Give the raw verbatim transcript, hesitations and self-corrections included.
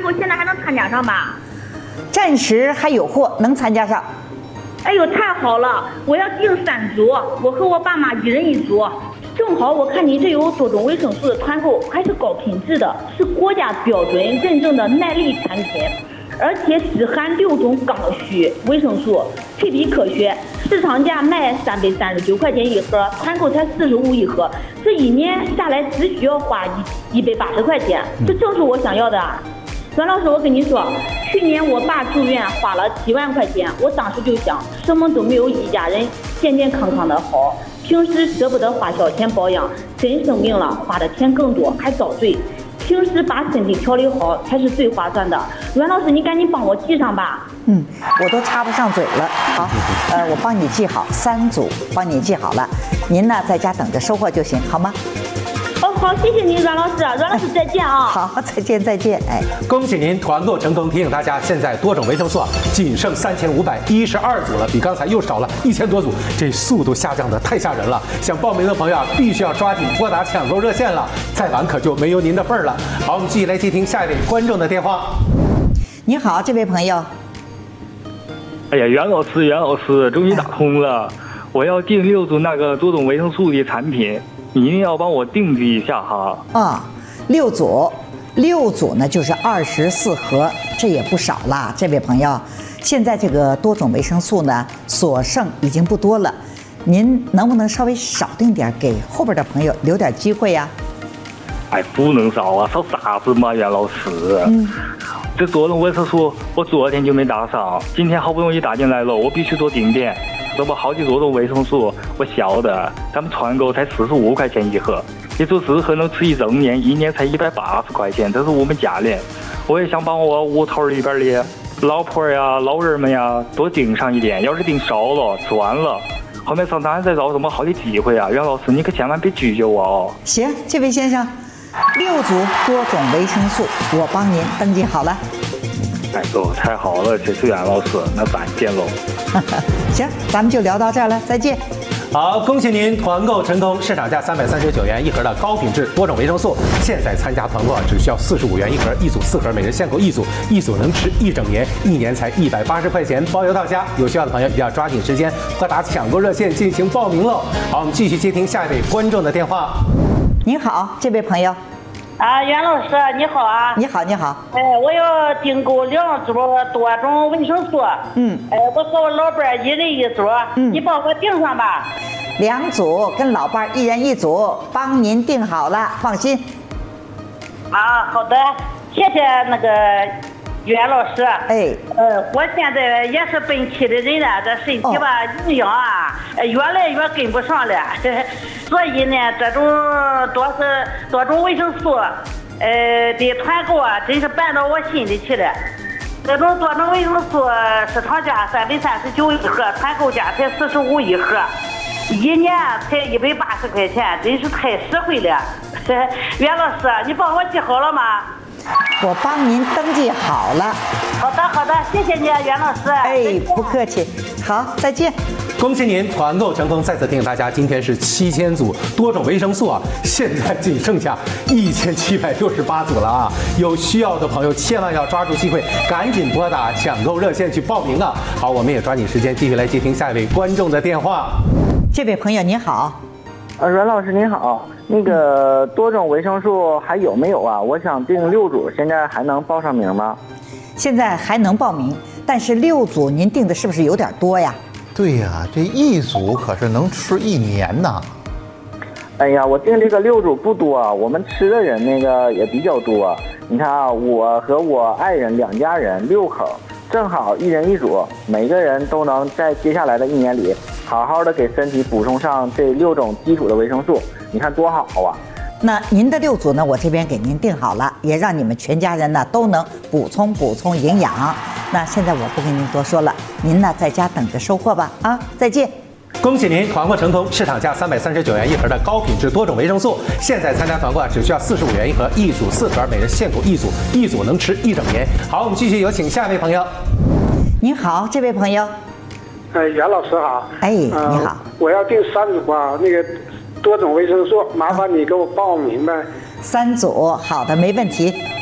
购现在还能参加上吧？ 暂时还有货，能参加上。 哎呦，太好了！我要订三组，我和我爸妈一人一组。正好我看你这有多种维生素的团购，还是高品质的，是国家标准认证的耐力产品，而且只含六种刚需维生素，配比科学。市场价卖三百三十九块钱一盒，团购才四十五一盒，这一年下来只需要花一一百八十块钱，这正是我想要的。阮老师，我跟你说，去年我爸住院花了七万块钱，我当时就想，什么都没有一家人健健康康的好。平时舍不得花小钱保养，真生病了花的钱更多，还遭罪。平时把身体调理好才是最划算的。阮老师，你赶紧帮我记上吧。 嗯，我都插不上嘴了。好，呃，我帮你记好三组，帮你记好了。您呢，在家等着收货就行，好吗？ 哦，好，谢谢您，阮老师，阮老师再见啊！ 好，再见再见。哎， 恭喜您团购成功！提醒大家，现在多种维生素啊，仅剩三千五百一十二组了，比刚才又少了一千多组，这速度下降的太吓人了。想报名的朋友啊，必须要抓紧拨打抢购热线了，再晚可就没有您的份儿了。好，我们继续来接听下一位观众的电话。 你好，这位朋友。 哎呀，袁老师，袁老师，终于打通了！我要订六组那个多种维生素的产品。你一定要帮我定制一下哈！ 啊，六组，六组呢就是二十四盒，这也不少了。这位朋友，现在这个多种维生素呢，所剩已经不多了，您能不能稍微少订点，给后边的朋友留点机会呀？ 哎，不能少啊，少啥子嘛，袁老师。嗯，这多种维生素我昨天就没打上，今天好不容易打进来了，我必须多订点。这不好几多种维生素，我晓得，咱们团购才四十五块钱一盒，也就是可能吃一整年，一年才一百八十块钱，这是我们家里。我也想帮我屋头里边的老婆呀、老人们呀多订上一点，要是订少了、吃完了，后面上咱再找什么好的机会啊？袁老师，你可千万别拒绝我哦。 行，这位先生，六组多种维生素，我帮您登记好了。 哎呦，太好了，谢谢袁老师，那咱见喽。 行，咱们就聊到这儿了，再见。 好，恭喜您团购成功！市场价三百三十九元一盒的高品质多种维生素，现在参加团购只需要四十五元一盒，一组四盒，每人限购一组，一组能吃一整年，一年才一百八十块钱，包邮到家。有需要的朋友一定要抓紧时间拨打抢购热线进行报名喽。好，我们继续接听下一位观众的电话。 您好，这位朋友。 啊，袁老师你好啊！ 你好，你好。 哎，我要订购两组多种维生素。嗯。哎，我和我老伴儿一人一组。嗯。你帮我订上吧。 两组跟老伴儿一人一组，帮您订好了，放心。 啊，好的，谢谢那个袁老师。 哎。 呃，我现在也是奔七的人了，这身体吧，营养啊，越来越跟不上了。所以呢，这种多是多种维生素，呃的团购啊，真是办到我心里去了。这种多种维生素市场价三百三十九一盒，团购价才四十五一盒，一年才一百八十块钱，真是太实惠了。袁老师，你帮我记好了吗？ 我帮您登记好了。 好的，好的，谢谢你，袁老师。 哎，不客气。好，再见。 恭喜您团购成功！再次提醒大家，今天是七千组多种维生素啊，现在仅剩下一千七百六十八组了啊！有需要的朋友千万要抓住机会，赶紧拨打抢购热线去报名啊！好，我们也抓紧时间继续来接听下一位观众的电话。 这位朋友您好。 呃，阮老师您好，那个多种维生素还有没有啊？我想订六组，现在还能报上名吗？ 现在还能报名，但是六组您订的是不是有点多呀？ 对呀，这一组可是能吃一年呐。 哎呀，我订这个六组不多，我们吃的人那个也比较多。你看啊，我和我爱人两家人六口，正好一人一组，每个人都能在接下来的一年里好好的给身体补充上这六种基础的维生素，你看多好啊！ 那您的六组呢，我这边给您定好了，也让你们全家人呢都能补充补充营养。那现在我不跟您多说了，您呢在家等着收货吧啊！再见。 恭喜您团购成功！市场价三百三十九元一盒的高品质多种维生素，现在参加团购只需要四十五元一盒，一组四盒，每人限购一组，一组能吃一整年。好，我们继续有请下一位朋友。 您好，这位朋友。 哎，袁老师好。 哎，你好。 呃、我要订三组啊，那个多种维生素，麻烦你给我报名呗。 三组，好的，没问题。